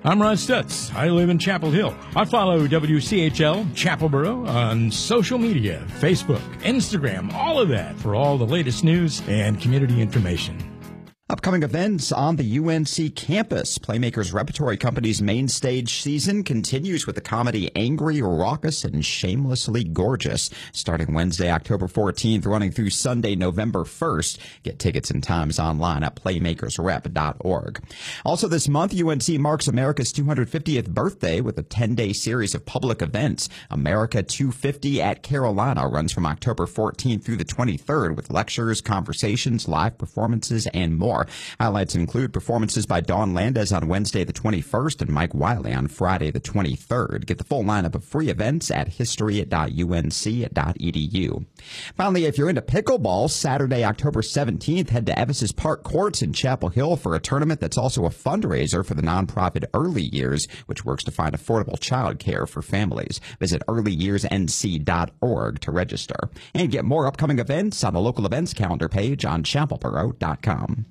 I'm Ron Stutz. I live in Chapel Hill. I follow WCHL Chapelboro on social media, Facebook, Instagram, all of that for all the latest news and community information. Upcoming events on the UNC campus. Playmakers Repertory Company's main stage season continues with the comedy Angry, Raucous, and Shamelessly Gorgeous, starting Wednesday, October 14th, running through Sunday, November 1st. Get tickets and times online at playmakersrep.org. Also this month, UNC marks America's 250th birthday with a 10-day series of public events. America 250 at Carolina runs from October 14th through the 23rd with lectures, conversations, live performances, and more. Highlights include performances by Dawn Landis on Wednesday the 21st and Mike Wiley on Friday the 23rd. Get the full lineup of free events at history.unc.edu. Finally, if you're into pickleball, Saturday, October 17th, head to Evans's Park Courts in Chapel Hill for a tournament that's also a fundraiser for the nonprofit Early Years, which works to find affordable child care for families. Visit earlyyearsnc.org to register. And get more upcoming events on the local events calendar page on chapelboro.com.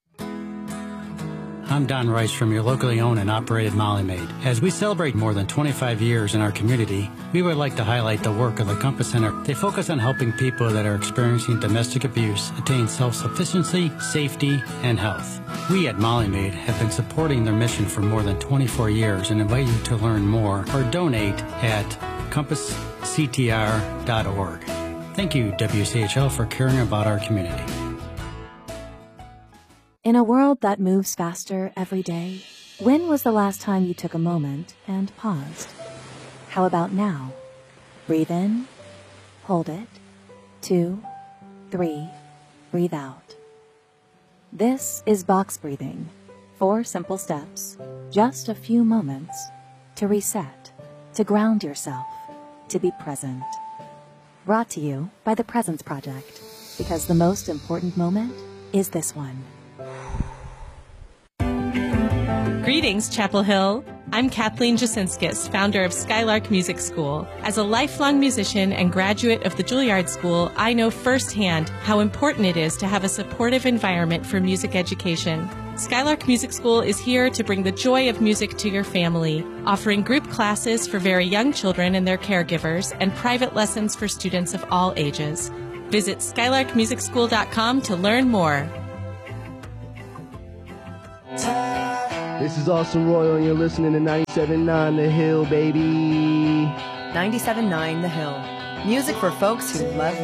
I'm Don Rice from your locally owned and operated Molly Maid. As we celebrate more than 25 years in our community, we would like to highlight the work of the Compass Center. They focus on helping people that are experiencing domestic abuse attain self-sufficiency, safety, and health. We at Molly Maid have been supporting their mission for more than 24 years and invite you to learn more or donate at compassctr.org. Thank you, WCHL, for caring about our community. In a world that moves faster every day, when was the last time you took a moment and paused? How about now? Breathe in, hold it, 2, 3, breathe out. This is box breathing. 4 simple steps, just a few moments to reset, to ground yourself, to be present. Brought to you by the Presence Project, because the most important moment is this one. Greetings, Chapel Hill. I'm Kathleen Jasinskis, founder of Skylark Music School. As a lifelong musician and graduate of the Juilliard School, I know firsthand how important it is to have a supportive environment for music education. Skylark Music School is here to bring the joy of music to your family, offering group classes for very young children and their caregivers, and private lessons for students of all ages. Visit skylarkmusicschool.com to learn more. This is Austin Royal, and you're listening to 97.9 The Hill, baby. 97.9 The Hill. Music for folks who love